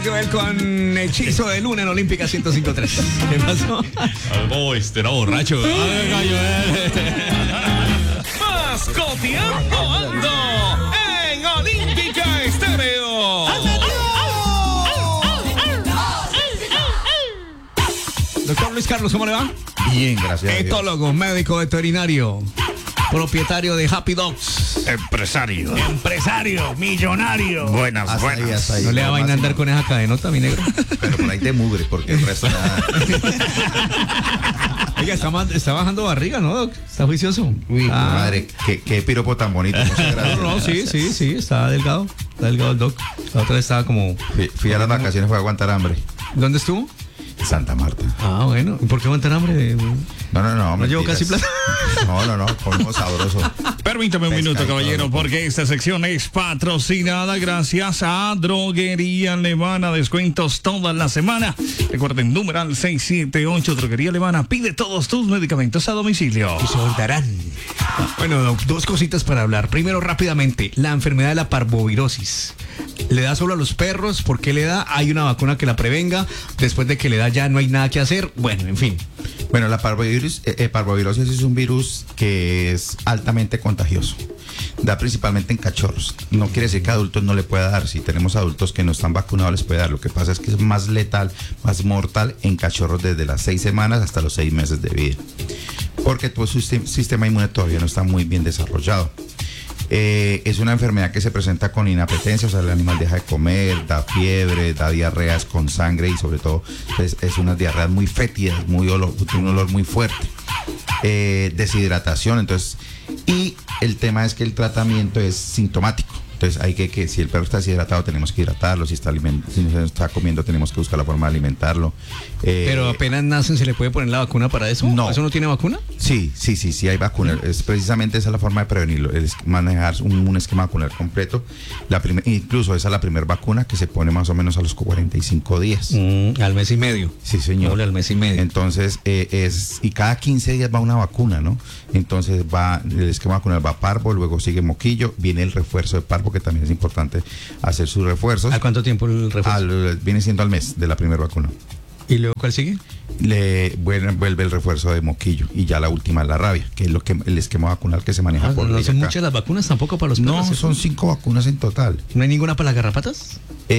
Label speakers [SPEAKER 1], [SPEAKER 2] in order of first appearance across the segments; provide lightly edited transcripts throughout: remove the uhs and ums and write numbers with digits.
[SPEAKER 1] Joel con Hechizo de Luna en Olímpica 105.3. ¿Qué pasó?
[SPEAKER 2] Algo era borracho.
[SPEAKER 1] Mascoteando ando en Olímpica Estéreo. Doctor Luis Carlos, ¿cómo le va?
[SPEAKER 3] Bien, gracias a Dios.
[SPEAKER 1] Etólogo, médico veterinario, propietario de Happy Dogs.
[SPEAKER 2] Empresario, millonario.
[SPEAKER 3] Buenas. Hasta ahí.
[SPEAKER 1] No le da vaina andar con esa cadenota, mi negro.
[SPEAKER 3] Pero por ahí te mugre, porque el resto nada.
[SPEAKER 1] Oiga, está bajando barriga, ¿no, Doc? Está juicioso.
[SPEAKER 3] Uy, madre, qué piropo tan bonito. Muchas gracias.
[SPEAKER 1] No, sí, está delgado. Está delgado el Doc. La otra vez estaba como...
[SPEAKER 3] Fui a las vacaciones, fue a aguantar hambre.
[SPEAKER 1] ¿Dónde estuvo?
[SPEAKER 3] Santa Marta.
[SPEAKER 1] Ah, bueno. ¿Y por qué aguantar hambre?
[SPEAKER 3] No.
[SPEAKER 1] ¿No llevo casi plata?
[SPEAKER 3] No, comimos sabroso.
[SPEAKER 2] Permítame un minuto,
[SPEAKER 3] Pescadito,
[SPEAKER 2] caballero,
[SPEAKER 3] ¿no?
[SPEAKER 2] porque esta sección es patrocinada gracias a Droguería Alemana. Descuentos toda la semana. Recuerden, numeral 678, Droguería Alemana. Pide todos tus medicamentos a domicilio.
[SPEAKER 1] Y se voltarán. Bueno, Doc, dos cositas para hablar. Primero, rápidamente, la enfermedad de la parvovirosis. ¿Le da solo a los perros? ¿Por qué le da? ¿Hay una vacuna que la prevenga? Después de que le da ya no hay nada que hacer. Bueno, en fin.
[SPEAKER 3] Bueno, la parvovirosis es un virus que es altamente contagioso. Da principalmente en cachorros. No quiere decir que a adultos no le pueda dar. Si tenemos adultos que no están vacunados, les puede dar. Lo que pasa es que es más letal, más mortal en cachorros desde las 6 semanas hasta los 6 meses de vida. Porque todo su sistema inmune todavía no está muy bien desarrollado. Es una enfermedad que se presenta con inapetencia, o sea, el animal deja de comer, da fiebre, da diarreas con sangre y sobre todo es unas diarreas muy fétidas, tiene un olor muy fuerte, deshidratación, entonces, y el tema es que el tratamiento es sintomático. Entonces hay que si el perro está deshidratado tenemos que hidratarlo, si no está comiendo tenemos que buscar la forma de alimentarlo.
[SPEAKER 1] Pero apenas nacen, ¿se le puede poner la vacuna para eso?
[SPEAKER 3] No.
[SPEAKER 1] ¿Eso no tiene vacuna?
[SPEAKER 3] Sí, hay vacuna. Es precisamente esa es la forma de prevenirlo, es manejar un esquema vacunal completo. Incluso esa es la primera vacuna que se pone más o menos a los 45 días.
[SPEAKER 1] Al mes y medio.
[SPEAKER 3] Sí, señor.
[SPEAKER 1] Doble al mes y medio.
[SPEAKER 3] Entonces, y cada 15 días va una vacuna, ¿no? Entonces el esquema vacunal va parvo, luego sigue moquillo, viene el refuerzo de parvo, que también es importante hacer sus refuerzos.
[SPEAKER 1] ¿A cuánto tiempo el refuerzo?
[SPEAKER 3] Viene siendo al mes de la primera vacuna.
[SPEAKER 1] ¿Y luego cuál sigue?
[SPEAKER 3] Vuelve el refuerzo de moquillo y ya la última es la rabia, que es el esquema vacunal que se maneja por
[SPEAKER 1] ¿No
[SPEAKER 3] ley
[SPEAKER 1] son
[SPEAKER 3] acá.
[SPEAKER 1] muchas las vacunas tampoco para los perros?
[SPEAKER 3] No, son 5 vacunas en total.
[SPEAKER 1] ¿No hay ninguna para las garrapatas?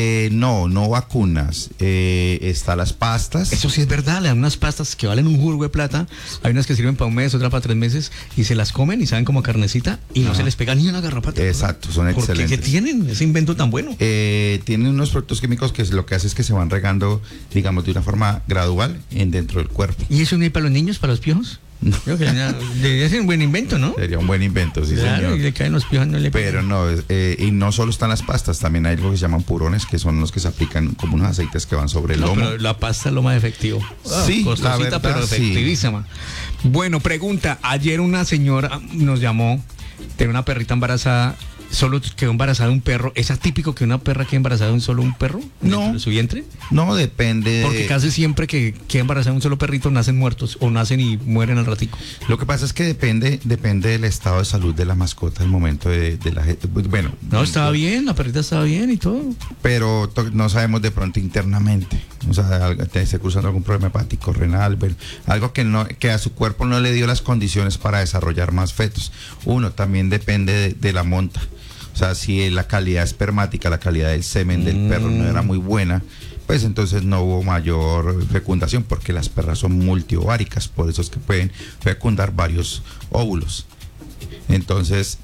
[SPEAKER 3] No vacunas. Está las pastas.
[SPEAKER 1] Eso sí es verdad, le dan unas pastas que valen un jurgo de plata. Hay unas que sirven para un mes, otras para 3 meses, y se las comen y saben como carnecita y no se les pega ni una garrapata.
[SPEAKER 3] Exacto, son
[SPEAKER 1] ¿Por
[SPEAKER 3] excelentes.
[SPEAKER 1] qué tienen ese invento tan bueno?
[SPEAKER 3] Tienen unos productos químicos que lo que hace es que se van regando, digamos, de una forma gradual dentro del cuerpo.
[SPEAKER 1] ¿Y eso no hay para los niños, para los piojos?
[SPEAKER 3] No.
[SPEAKER 1] Creo que debería ser un buen invento, ¿no?
[SPEAKER 3] Sería un buen invento, sí,
[SPEAKER 1] Claro,
[SPEAKER 3] señor.
[SPEAKER 1] y le caen los piojos, no le
[SPEAKER 3] Pero
[SPEAKER 1] pegan.
[SPEAKER 3] no, y no solo están las pastas, también hay algo que se llaman purones, que son los que se aplican como unos aceites que van sobre el
[SPEAKER 1] No,
[SPEAKER 3] lomo.
[SPEAKER 1] pero la pasta es lo más efectivo.
[SPEAKER 3] Sí,
[SPEAKER 1] Costosita,
[SPEAKER 3] la verdad,
[SPEAKER 1] pero
[SPEAKER 3] sí.
[SPEAKER 1] efectivísima. Bueno, pregunta. Ayer una señora nos llamó, tenía una perrita embarazada, solo quedó embarazada un perro. ¿Es atípico que una perra quede embarazada de un solo perro?
[SPEAKER 3] No.
[SPEAKER 1] ¿Dentro de su vientre?
[SPEAKER 3] No, depende.
[SPEAKER 1] Porque casi siempre que queda embarazada un solo perrito nacen muertos o nacen y mueren al ratico.
[SPEAKER 3] Lo que pasa es que depende del estado de salud de la mascota, el momento de la gente. Bueno.
[SPEAKER 1] No, estaba bien, la perrita estaba bien y todo.
[SPEAKER 3] Pero no sabemos de pronto internamente. O sea, esté cruzando algún problema hepático, renal, algo que a su cuerpo no le dio las condiciones para desarrollar más fetos. Uno, también depende de la monta. O sea, si la calidad espermática, la calidad del semen del perro no era muy buena, pues entonces no hubo mayor fecundación, porque las perras son multiováricas, por eso es que pueden fecundar varios óvulos. Entonces,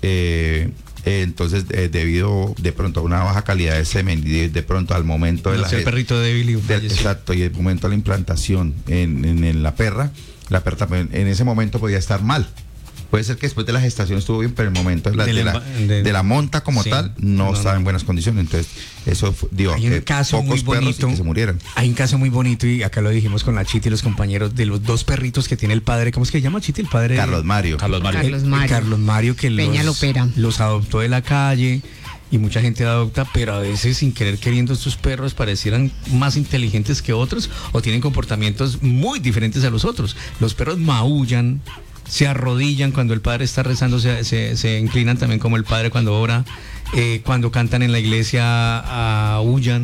[SPEAKER 3] debido de pronto a una baja calidad de semen y de pronto al momento de
[SPEAKER 1] el perrito débil y
[SPEAKER 3] exacto, y el momento de la implantación en la perra también en ese momento podía estar mal. Puede ser que después de la gestación estuvo bien, pero el momento de la monta como tal no estaba en buenas condiciones. Entonces, eso
[SPEAKER 1] hay un caso muy bonito
[SPEAKER 3] que se murieron.
[SPEAKER 1] Hay un caso muy bonito, y acá lo dijimos con la Chiti y los compañeros, de los 2 perritos que tiene el padre. ¿Cómo es que se llama, Chiti? El padre
[SPEAKER 3] Carlos Mario.
[SPEAKER 4] Carlos Mario.
[SPEAKER 1] Carlos Mario, que los adoptó de la calle. Y mucha gente adopta, pero a veces sin querer queriendo estos perros parecieran más inteligentes que otros o tienen comportamientos muy diferentes a los otros. Los perros maullan, se arrodillan cuando el padre está rezando, se inclinan también como el padre cuando ora, cuando cantan en la iglesia aúllan.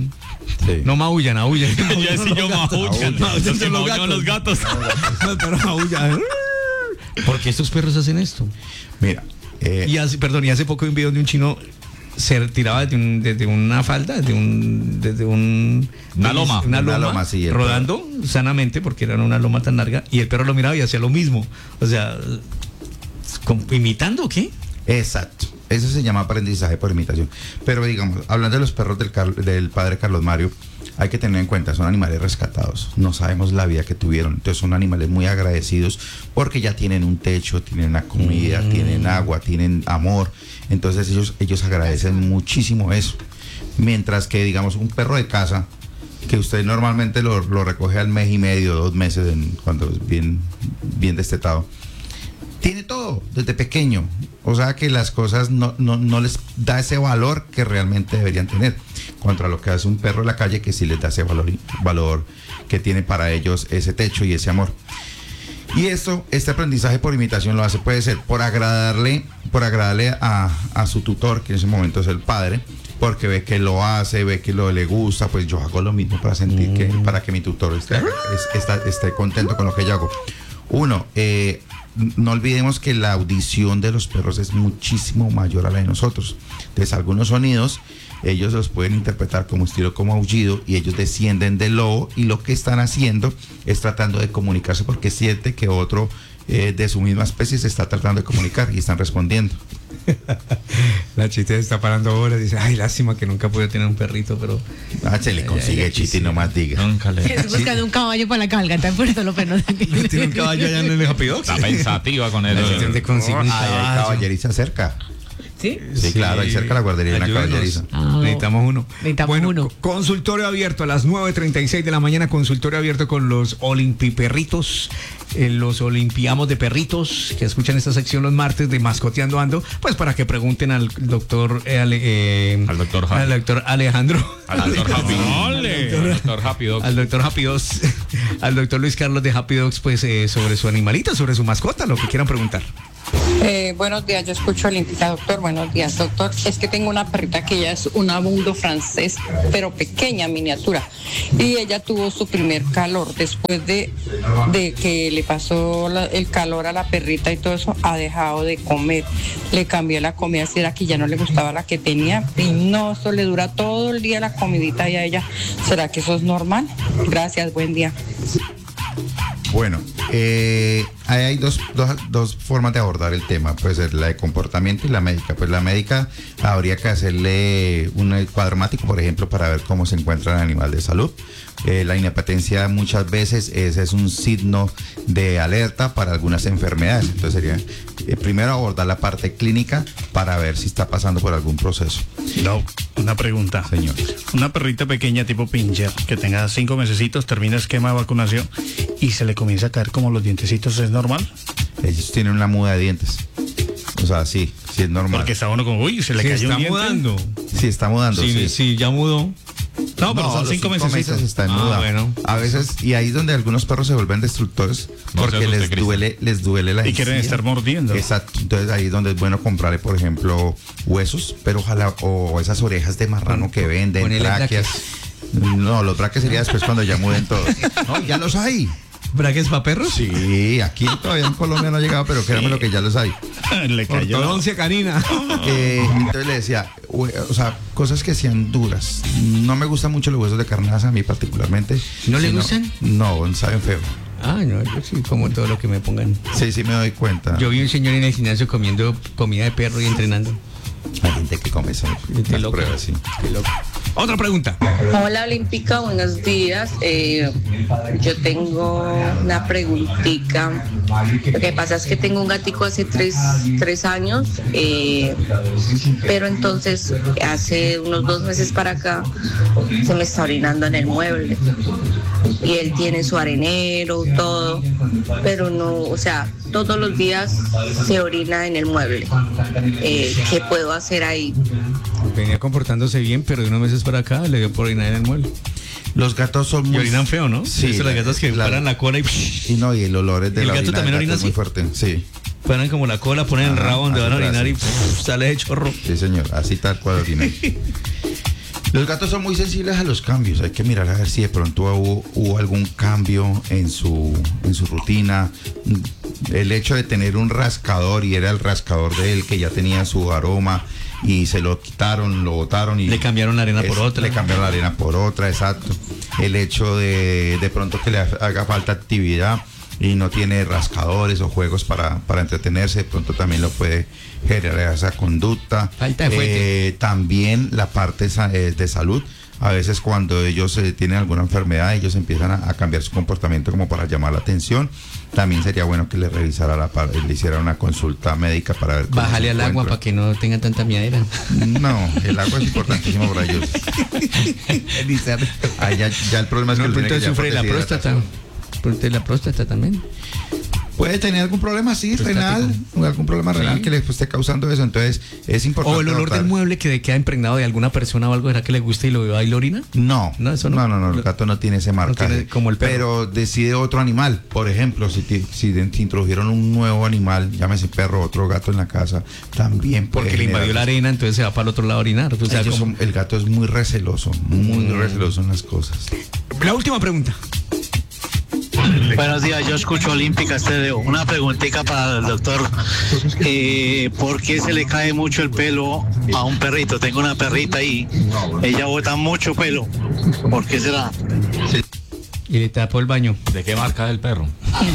[SPEAKER 1] Sí. No maullan.
[SPEAKER 2] Ya sí yo maullan. Maullan los gatos.
[SPEAKER 1] No, pero maullan. ¿Por qué estos perros hacen esto?
[SPEAKER 3] Mira.
[SPEAKER 1] Y hace poco vi un video de un chino se tiraba desde una falda, desde una loma,
[SPEAKER 3] sí,
[SPEAKER 1] rodando sanamente porque era una loma tan larga y el perro lo miraba y hacía lo mismo. O sea, ¿imitando o qué?
[SPEAKER 3] Exacto. Eso se llama aprendizaje por imitación. Pero digamos, hablando de los perros del padre Carlos Mario, hay que tener en cuenta, son animales rescatados. No sabemos la vida que tuvieron. Entonces son animales muy agradecidos porque ya tienen un techo, tienen la comida, tienen agua, tienen amor. Entonces ellos agradecen muchísimo eso. Mientras que, digamos, un perro de casa, que usted normalmente lo recoge al mes y medio, 2 meses, cuando es bien destetado, tiene todo desde pequeño. O sea que las cosas no les da ese valor que realmente deberían tener. Contra lo que hace un perro en la calle, que sí les da ese valor que tiene para ellos ese techo y ese amor. Y este aprendizaje por imitación lo hace, puede ser por agradarle a su tutor, que en ese momento es el padre, porque ve que lo hace, ve que le gusta, pues yo hago lo mismo para sentir para que mi tutor esté contento con lo que yo hago. No olvidemos que la audición de los perros es muchísimo mayor a la de nosotros. Entonces, algunos sonidos ellos los pueden interpretar como estilo, como aullido, y ellos descienden del lobo y lo que están haciendo es tratando de comunicarse porque siente que otro de su misma especie se está tratando de comunicar y están respondiendo.
[SPEAKER 1] La Chiti se está parando horas, dice, ay, lástima que nunca pude tener un perrito, pero...
[SPEAKER 3] se le consigue, Chiti, no más diga.
[SPEAKER 4] Estoy buscando un caballo para la cabalgata en Puerto López.
[SPEAKER 1] Tiene un caballo allá en el Happy Dogs.
[SPEAKER 2] Está pensativa con él.
[SPEAKER 1] Hay
[SPEAKER 3] caballeriza cerca.
[SPEAKER 4] ¿Sí?
[SPEAKER 3] Sí, claro, ahí cerca de la guardería hay una caballeriza.
[SPEAKER 1] Necesitamos uno. Consultorio abierto a las 9:36 de la mañana, consultorio abierto con los Olimpiperritos, los Olimpiamos de Perritos, que escuchan esta sección los martes de Mascoteando Ando, pues para que pregunten al doctor Alejandro.
[SPEAKER 2] Al doctor Happy Dogs.
[SPEAKER 1] Al doctor Luis Carlos de Happy Dogs, pues sobre su animalito, sobre su mascota, lo que quieran preguntar.
[SPEAKER 5] Buenos días, yo escucho al invitado, doctor. Buenos días, doctor. Es que tengo una perrita que ella es una bulldog francés, pero pequeña, miniatura. Y ella tuvo su primer calor. Después de que le pasó el calor a la perrita y todo eso, ha dejado de comer. Le cambié la comida, si era que ya no le gustaba la que tenía. Y no, eso le dura todo el día la comidita y a ella. ¿Será que eso es normal? Gracias, buen día.
[SPEAKER 3] Bueno, hay dos formas de abordar el tema, puede ser la de comportamiento y la médica. Pues la médica habría que hacerle un cuadromático, por ejemplo, para ver cómo se encuentra el animal de salud. La inapetencia muchas veces es un signo de alerta para algunas enfermedades. Entonces sería primero abordar la parte clínica para ver si está pasando por algún proceso.
[SPEAKER 2] No, una pregunta.
[SPEAKER 3] Señor.
[SPEAKER 2] Una perrita pequeña tipo pincher que tenga 5 mesecitos, termina esquema de vacunación y se le comienza a caer como los dientecitos, ¿es normal?
[SPEAKER 3] Ellos tienen una muda de dientes. O sea, sí es normal.
[SPEAKER 2] Porque está uno como, uy, se le cayó un diente.
[SPEAKER 1] Mudando.
[SPEAKER 3] Sí, está mudando.
[SPEAKER 1] Sí, ya mudó.
[SPEAKER 2] No, pero son 5 meses
[SPEAKER 3] está en muda.
[SPEAKER 1] Bueno.
[SPEAKER 3] A veces, y ahí es donde algunos perros se vuelven destructores porque les duele la
[SPEAKER 2] y quieren estar mordiendo.
[SPEAKER 3] Exacto. Entonces ahí es donde es bueno comprarle, por ejemplo, huesos, pero ojalá, o esas orejas de marrano que venden, tráqueas. No, los braques sería después cuando ya muden todos. No, ya los hay.
[SPEAKER 1] ¿Braques para perros?
[SPEAKER 3] Sí, aquí todavía en Colombia no ha llegado, pero créanme lo que ya los hay.
[SPEAKER 2] Le cayó.
[SPEAKER 1] Ortodoncia canina.
[SPEAKER 3] Entonces le decía, o sea, cosas que sean duras. No me gustan mucho los huesos de carnaza, a mí particularmente.
[SPEAKER 1] ¿No le gustan?
[SPEAKER 3] No, saben feo.
[SPEAKER 1] No, yo sí como todo lo que me pongan.
[SPEAKER 3] Sí, me doy cuenta.
[SPEAKER 1] Yo vi un señor en el gimnasio comiendo comida de perro y entrenando.
[SPEAKER 3] Hay gente que come eso.
[SPEAKER 1] Pruebas, sí. Otra pregunta.
[SPEAKER 6] Hola Olímpica, buenos días. Yo tengo una preguntita. Lo que pasa es que tengo un gatico hace 3 años, pero entonces hace unos 2 meses para acá se me está orinando en el mueble. Y él tiene su arenero, todo, pero no, o sea, todos los días se orina en el mueble. ¿Qué puedo hacer ahí?
[SPEAKER 1] Venía comportándose bien, pero de unos meses para acá le dio por orinar en el mueble.
[SPEAKER 3] Los gatos son muy...
[SPEAKER 1] Y orinan feo, ¿no?
[SPEAKER 3] Sí.
[SPEAKER 1] Los gatos que paran la cola y...
[SPEAKER 3] Y el olor es de la orina.
[SPEAKER 1] ¿El gato también orina
[SPEAKER 3] así? Muy fuerte, sí.
[SPEAKER 1] Paran como la cola, ponen el rabo donde van a orinar y sale de chorro.
[SPEAKER 3] Sí, señor, así tal cual orina. Los gatos son muy sensibles a los cambios. Hay que mirar a ver si de pronto hubo algún cambio en su rutina. El hecho de tener un rascador y era el rascador de él que ya tenía su aroma y se lo quitaron, lo botaron y
[SPEAKER 1] le cambiaron la arena por otra.
[SPEAKER 3] Le cambiaron la arena por otra, exacto. El hecho de pronto que le haga falta actividad y no tiene rascadores o juegos para entretenerse, de pronto también lo puede generar esa conducta.
[SPEAKER 1] Falta de fuente.
[SPEAKER 3] También la parte de salud. A veces cuando ellos tienen alguna enfermedad, ellos empiezan a cambiar su comportamiento como para llamar la atención. También sería bueno que le revisara le hiciera una consulta médica para ver cómo
[SPEAKER 1] bájale al agua para que no tenga tanta miadera.
[SPEAKER 3] No, el agua es importantísimo para ellos. Ya el problema es que
[SPEAKER 1] entonces sufre la próstata. La próstata también.
[SPEAKER 3] Puede tener algún problema, sí, renal, algún problema renal que le esté causando eso, entonces es importante.
[SPEAKER 1] O el olor del mueble que queda impregnado de alguna persona o algo, ¿será que le gusta y lo veo ahí lo orina?
[SPEAKER 3] No, eso no, el gato no tiene ese marcaje. No tiene, como el perro. Pero decide otro animal, por ejemplo, si introdujeron un nuevo animal, llámese perro, otro gato en la casa, también puede.
[SPEAKER 1] Porque le invadió la arena, entonces se va para el otro lado a orinar. O sea,
[SPEAKER 3] el gato es muy receloso, muy receloso en las cosas.
[SPEAKER 1] La última pregunta.
[SPEAKER 7] Buenos días, yo escucho Olímpica Estéreo. Una preguntita para el doctor. ¿Por qué se le cae mucho el pelo a un perrito? Tengo una perrita y ella bota mucho pelo. ¿Por qué será?
[SPEAKER 1] Sí. Y le tapó el baño.
[SPEAKER 8] ¿De qué marca es el perro?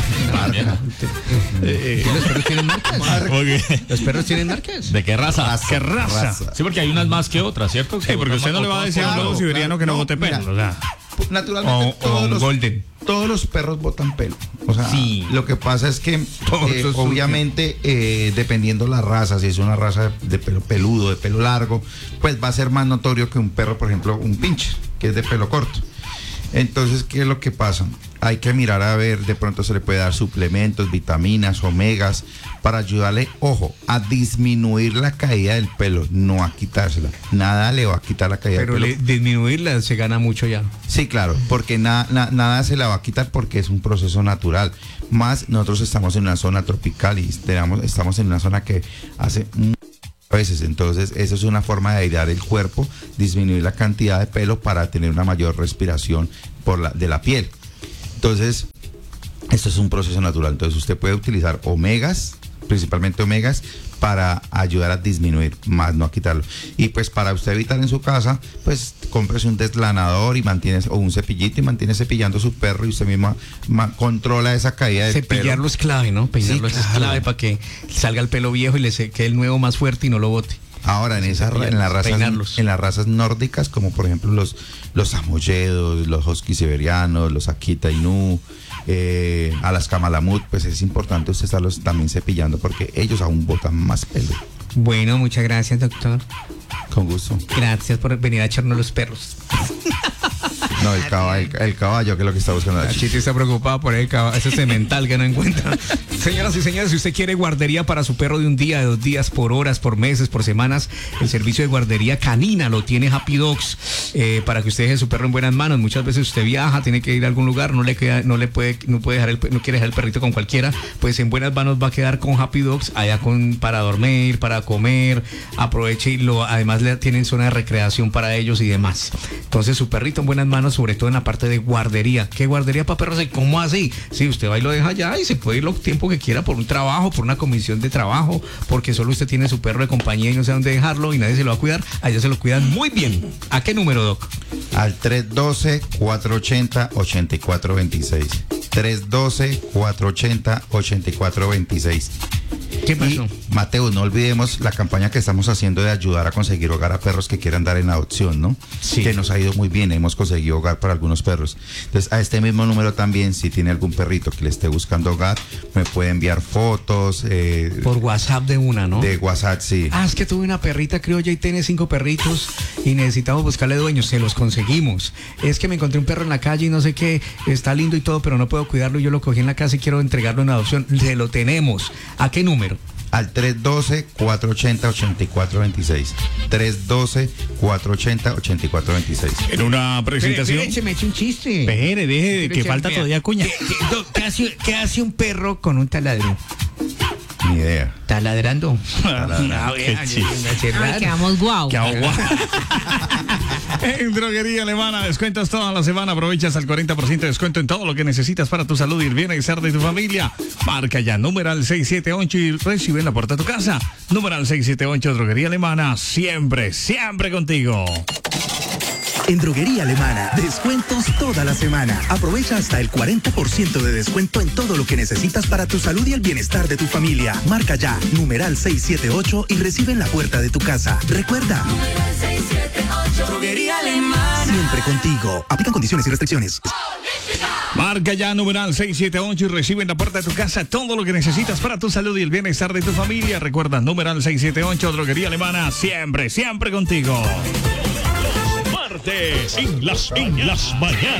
[SPEAKER 1] ¿Los perros tienen marcas? ¿Los perros tienen marcas?
[SPEAKER 8] ¿De qué raza?
[SPEAKER 2] ¿Qué raza?
[SPEAKER 8] Sí, porque hay unas más que otras, ¿cierto?
[SPEAKER 2] Sí, porque usted no le va a decir a un lobo siberiano que no bote pelo. O sea,
[SPEAKER 3] naturalmente todos los perros botan pelo. O sea, sí. Lo que pasa es que obviamente dependiendo la raza, si es una raza de pelo peludo, de pelo largo, pues va a ser más notorio que un perro, por ejemplo, un pincher, que es de pelo corto. Entonces, ¿qué es lo que pasa? Hay que mirar a ver, de pronto se le puede dar suplementos, vitaminas, omegas, para ayudarle, ojo, a disminuir la caída del pelo, no a quitársela. Nada le va a quitar la caída del pelo.
[SPEAKER 1] Pero disminuirla se gana mucho ya.
[SPEAKER 3] Sí, claro, porque nada se la va a quitar porque es un proceso natural. Más nosotros estamos en una zona tropical y estamos en una zona que hace a veces, entonces eso es una forma de airear el cuerpo, disminuir la cantidad de pelo para tener una mayor respiración de la piel. Entonces, esto es un proceso natural. Entonces usted puede utilizar omegas, principalmente omegas, para ayudar a disminuir, más no a quitarlo. Y pues para usted evitar en su casa, pues cómprese un deslanador o un cepillito y mantiene cepillando su perro y usted misma controla esa caída de pelo.
[SPEAKER 1] Cepillarlo es clave, ¿no? Peinarlo sí, claro. Es clave para que salga el pelo viejo y le quede el nuevo más fuerte y no lo bote.
[SPEAKER 3] Ahora, en las razas nórdicas, como por ejemplo los samoyedos, los husky siberianos, los Akita Inu, Alaska Malamut, pues es importante usted estarlos también cepillando porque ellos aún botan más pelo.
[SPEAKER 1] Bueno, muchas gracias, doctor.
[SPEAKER 3] Con gusto.
[SPEAKER 1] Gracias por venir a echarnos los perros.
[SPEAKER 3] No, el caballo, que es lo que está buscando.
[SPEAKER 1] La Chiti está preocupada por el caballo, ese semental que no encuentra. Señoras y señores, si usted quiere guardería para su perro de un día, de 2 días, por horas, por meses, por semanas, el servicio de guardería canina lo tiene Happy Dogs, para que usted deje su perro en buenas manos. Muchas veces usted viaja, tiene que ir a algún lugar, no quiere dejar el perrito con cualquiera, pues en buenas manos va a quedar con Happy Dogs, allá para dormir, para comer, aproveche y además le tienen zona de recreación para ellos y demás. Entonces su perrito en buenas manos, sobre todo en la parte de guardería. ¿Qué guardería para perros? ¿Cómo así? Sí, usted va y lo deja allá y se puede ir lo tiempo que quiera por un trabajo, por una comisión de trabajo, porque solo usted tiene su perro de compañía y no sabe dónde dejarlo y nadie se lo va a cuidar. Allá se lo cuidan muy bien. ¿A qué número, Doc?
[SPEAKER 3] Al 312-480-8426. 312-480-8426.
[SPEAKER 1] ¿Qué pasó?
[SPEAKER 3] Y, Mateo, no olvidemos la campaña que estamos haciendo de ayudar a conseguir hogar a perros que quieran dar en adopción, ¿no? Sí. Que nos ha ido muy bien, hemos conseguido hogar para algunos perros. Entonces, a este mismo número también, si tiene algún perrito que le esté buscando hogar, me puede enviar fotos.
[SPEAKER 1] Por WhatsApp de una, ¿no?
[SPEAKER 3] De WhatsApp, sí.
[SPEAKER 1] Es que tuve una perrita criolla y tiene 5 perritos y necesitamos buscarle dueños, se los conseguimos. Es que me encontré un perro en la calle y no sé qué, está lindo y todo, pero no puedo cuidarlo, yo lo cogí en la casa y quiero entregarlo en adopción. Se lo tenemos. ¿A qué número?
[SPEAKER 3] Al 312-480-8426. 312-480-8426.
[SPEAKER 2] En una presentación.
[SPEAKER 1] Espere, se me echa un chiste.
[SPEAKER 2] Deje que falta todavía cuña.
[SPEAKER 1] ¿Qué hace un perro con un taladro?
[SPEAKER 3] Ni idea.
[SPEAKER 1] ¿Está ladrando?
[SPEAKER 4] Quedamos guau.
[SPEAKER 2] En Droguería Alemana, descuentos toda la semana. Aprovechas al 40% de descuento en todo lo que necesitas para tu salud y el bienestar de tu familia. Marca ya numeral 678 y recibe en la puerta de tu casa. Numeral 678 Droguería Alemana, siempre, siempre contigo.
[SPEAKER 9] En Droguería Alemana, descuentos toda la semana. Aprovecha hasta el 40% de descuento en todo lo que necesitas para tu salud y el bienestar de tu familia. Marca ya, numeral 678 y recibe en la puerta de tu casa. Recuerda, numeral 678, Droguería Alemana. Siempre contigo. Aplican condiciones y restricciones.
[SPEAKER 2] Marca ya numeral 678 y recibe en la puerta de tu casa todo lo que necesitas para tu salud y el bienestar de tu familia. Recuerda, numeral 678, Droguería Alemana, siempre, siempre contigo.
[SPEAKER 10] En las mañanas.